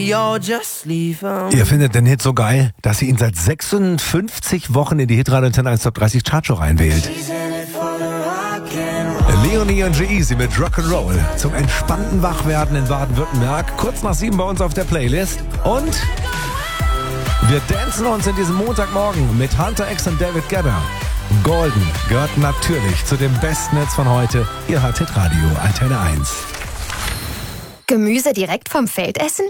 Ihr findet den Hit so geil, dass ihr ihn seit 56 Wochen in die Hitradio Antenne 1 Top 30 Chartshow reinwählt. Leonie und G-Eazy mit Rock'n'Roll zum entspannten Wachwerden in Baden-Württemberg. Kurz nach 7 bei uns auf der Playlist. Und wir dancen uns in diesem Montagmorgen mit Hunter X und David Guetta. Golden gehört natürlich zu dem besten Netz von heute. Ihr hört Hitradio Antenne 1. Gemüse direkt vom Feld essen?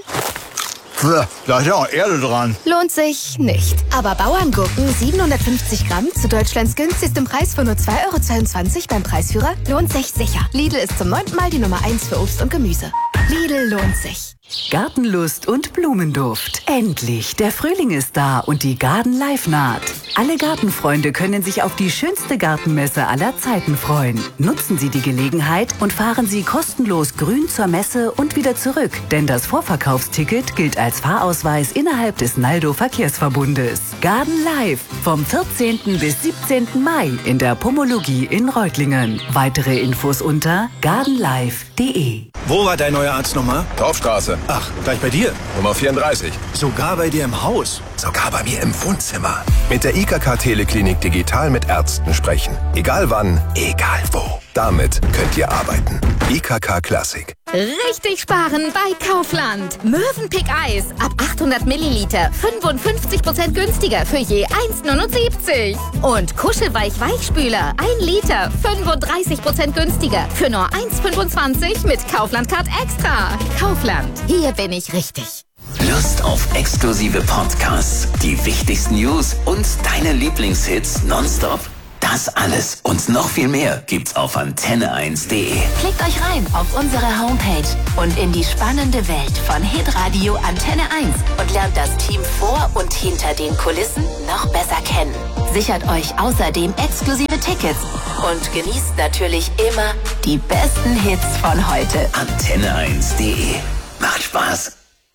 Da ist ja auch Erde dran. Lohnt sich nicht. Aber Bauerngurken 750 Gramm zu Deutschlands günstigstem Preis von nur 2,22 € beim Preisführer lohnt sich sicher. Lidl ist zum 9. Mal die Nummer 1 für Obst und Gemüse. Lidl lohnt sich. Gartenlust und Blumenduft. Endlich, der Frühling ist da und die Garden Life naht. Alle Gartenfreunde können sich auf die schönste Gartenmesse aller Zeiten freuen. Nutzen Sie die Gelegenheit und fahren Sie kostenlos grün zur Messe und wieder zurück. Denn das Vorverkaufsticket gilt als Fahrausweis innerhalb des Naldo Verkehrsverbundes. Garden Life vom 14. bis 17. Mai in der Pomologie in Reutlingen. Weitere Infos unter gardenlife.de. Wo war dein neuer Arzt nochmal? Dorfstraße. Ach, gleich bei dir. Nummer 34. Sogar bei dir im Haus. Sogar bei mir im Wohnzimmer. Mit der IKK Teleklinik digital mit Ärzten sprechen. Egal wann, egal wo. Damit könnt ihr arbeiten. IKK Classic. Richtig sparen bei Kaufland. Mövenpick Eis ab 800 Milliliter 55% günstiger für je 1,79 €. Und Kuschelweich Weichspüler 1 Liter 35% günstiger für nur 1,25 € mit Kaufland Card Extra. Kaufland, hier bin ich richtig. Lust auf exklusive Podcasts, die wichtigsten News und deine Lieblingshits nonstop? Das alles und noch viel mehr gibt's auf antenne1.de. Klickt euch rein auf unsere Homepage und in die spannende Welt von Hitradio Antenne 1 und lernt das Team vor und hinter den Kulissen noch besser kennen. Sichert euch außerdem exklusive Tickets und genießt natürlich immer die besten Hits von heute. Antenne1.de. Macht Spaß.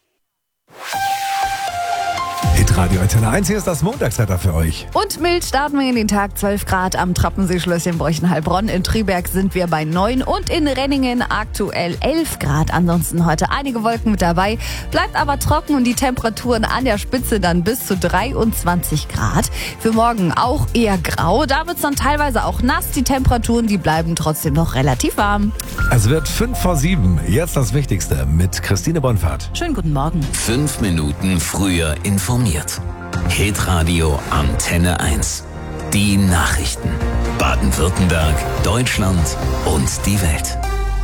Hitradio Antenne 1, hier ist das Montagswetter für euch. Und mild starten wir in den Tag, 12 Grad am Trappensee-Schlösschen Borchen-Heilbronn. In Triberg sind wir bei 9 und in Renningen aktuell 11 Grad. Ansonsten heute einige Wolken mit dabei, bleibt aber trocken und die Temperaturen an der Spitze dann bis zu 23 Grad. Für morgen auch eher grau, da wird es dann teilweise auch nass. Die Temperaturen, die bleiben trotzdem noch relativ warm. Es wird 5 vor 7. Jetzt das Wichtigste mit Christine Bonfahrt. Schönen guten Morgen. 5 Minuten früher informiert. Hitradio Antenne 1. Die Nachrichten. Baden-Württemberg, Deutschland und die Welt.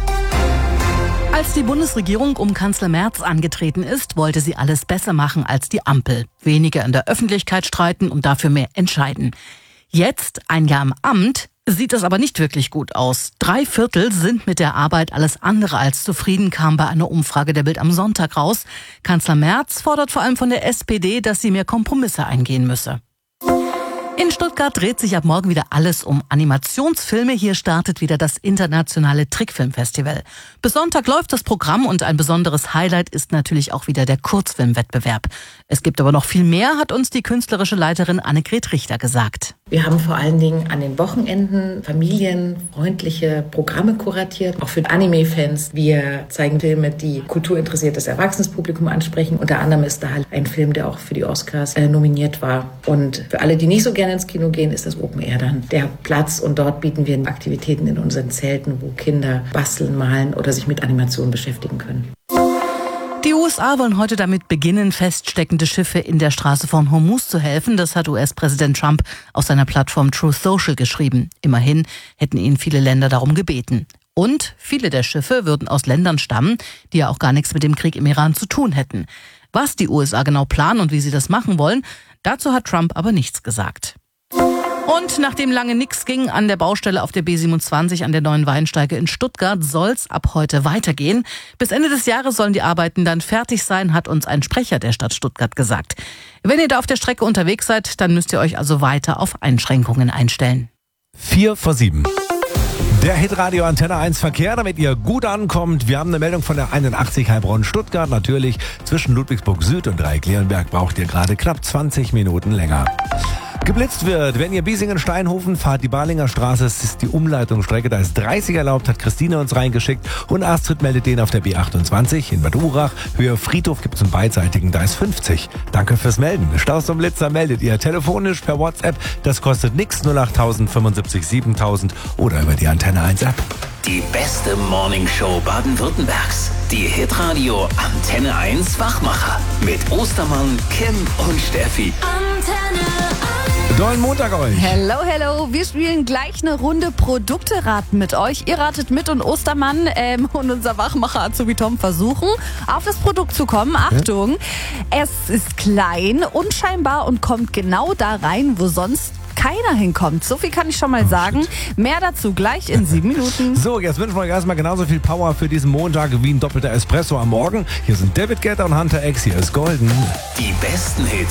Als die Bundesregierung um Kanzler Merz angetreten ist, wollte sie alles besser machen als die Ampel. Weniger in der Öffentlichkeit streiten und dafür mehr entscheiden. Jetzt, ein Jahr im Amt, sieht es aber nicht wirklich gut aus. 3/4 sind mit der Arbeit alles andere als zufrieden, kam bei einer Umfrage der Bild am Sonntag raus. Kanzler Merz fordert vor allem von der SPD, dass sie mehr Kompromisse eingehen müsse. In Stuttgart dreht sich ab morgen wieder alles um Animationsfilme. Hier startet wieder das internationale Trickfilmfestival. Bis Sonntag läuft das Programm und ein besonderes Highlight ist natürlich auch wieder der Kurzfilmwettbewerb. Es gibt aber noch viel mehr, hat uns die künstlerische Leiterin Annegret Richter gesagt. Wir haben vor allen Dingen an den Wochenenden familienfreundliche Programme kuratiert, auch für Anime-Fans. Wir zeigen Filme, die kulturinteressiertes Erwachsenenpublikum ansprechen. Unter anderem ist da halt ein Film, der auch für die Oscars nominiert war. Und für alle, die nicht so gerne ins Kino gehen, ist das Open Air dann der Platz. Und dort bieten wir Aktivitäten in unseren Zelten, wo Kinder basteln, malen oder sich mit Animationen beschäftigen können. Die USA wollen heute damit beginnen, feststeckende Schiffe in der Straße von Hormuz zu helfen. Das hat US-Präsident Trump auf seiner Plattform Truth Social geschrieben. Immerhin hätten ihn viele Länder darum gebeten. Und viele der Schiffe würden aus Ländern stammen, die ja auch gar nichts mit dem Krieg im Iran zu tun hätten. Was die USA genau planen und wie sie das machen wollen, dazu hat Trump aber nichts gesagt. Und nachdem lange nichts ging an der Baustelle auf der B27 an der neuen Weinsteige in Stuttgart, soll's ab heute weitergehen. Bis Ende des Jahres sollen die Arbeiten dann fertig sein, hat uns ein Sprecher der Stadt Stuttgart gesagt. Wenn ihr da auf der Strecke unterwegs seid, dann müsst ihr euch also weiter auf Einschränkungen einstellen. 4 vor 7. Der Hitradio Antenne 1 Verkehr, damit ihr gut ankommt. Wir haben eine Meldung von der 81 Heilbronn-Stuttgart. Natürlich zwischen Ludwigsburg Süd und Dreieck-Leonberg braucht ihr gerade knapp 20 Minuten länger. Geblitzt wird, wenn ihr Biesingen-Steinhofen fahrt, die Balinger Straße, es ist die Umleitungsstrecke, da ist 30 erlaubt, hat Christine uns reingeschickt und Astrid meldet den auf der B28 in Bad Urach. Höhe Friedhof gibt es einen beidseitigen, da ist 50. Danke fürs Melden. Staus zum Blitzer meldet ihr telefonisch per WhatsApp, das kostet nix, 08000 75 7000 oder über die Antenne 1 App. Die beste Morningshow Baden-Württembergs. Die Hitradio Antenne 1 Wachmacher. Mit Ostermann, Kim und Steffi. Antenne 1. Dollen Montag euch. Hello, hello. Wir spielen gleich eine Runde Produkte raten mit euch. Ihr ratet mit und Ostermann und unser Wachmacher Azubi Tom versuchen, auf das Produkt zu kommen. Achtung, es ist klein, unscheinbar und kommt genau da rein, wo sonst keiner hinkommt. So viel kann ich schon mal sagen. Mehr dazu gleich in 7 Minuten. So, jetzt wünschen wir euch erstmal genauso viel Power für diesen Montag wie ein doppelter Espresso am Morgen. Hier sind David Guetta und Hunter X. Hier ist Golden. Die besten Hits